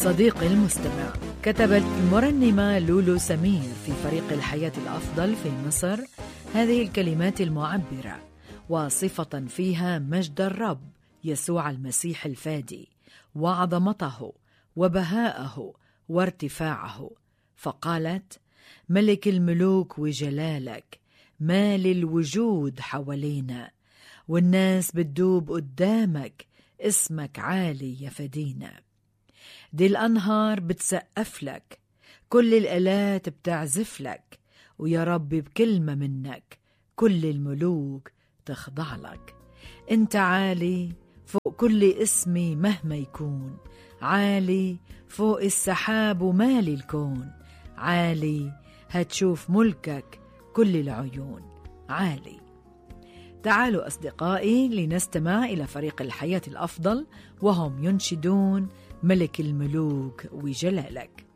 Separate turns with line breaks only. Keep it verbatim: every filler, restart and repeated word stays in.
صديقي المستمع، كتبت المرنمة لولو سمير في فريق الحياة الأفضل في مصر هذه الكلمات المعبرة واصفة فيها مجد الرب يسوع المسيح الفادي وعظمته وبهاءه وارتفاعه، فقالت: ملك الملوك وجلالك مال الوجود حوالينا، والناس بتدوب قدامك، اسمك عالي يا فدينا. دي الأنهار بتسقف لك، كل الآلات بتعزف لك، ويا رب بكلمة منك كل الملوك تخضع لك. انت عالي فوق كل اسمي مهما يكون، عالي فوق السحاب ومالي الكون، عالي هتشوف ملكك كل العيون، عالي. تعالوا أصدقائي لنستمع إلى فريق الحياة الأفضل وهم ينشدون: ملك الملوك وجلالك.